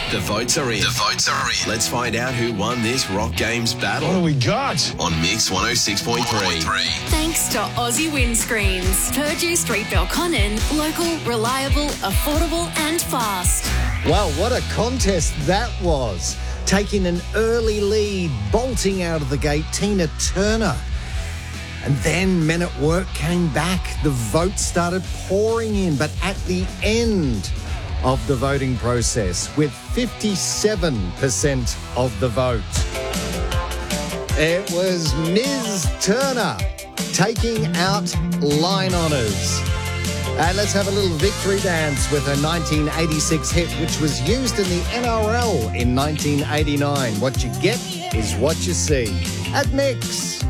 The votes are in. Let's find out who won this Rock Games battle. What do we got? On Mix 106.3. Thanks to Aussie Windscreens. Purdue Street, Belconnen. Local, reliable, affordable and fast. Wow, what a contest that was. Taking an early lead, bolting out of the gate, Tina Turner. And then Men at Work came back. The votes started pouring in, but at the end of the voting process, with 57% of the vote, it was Ms. Turner taking out line honours. And let's have a little victory dance with her 1986 hit, which was used in the NRL in 1989. What you get is what you see. At Mix.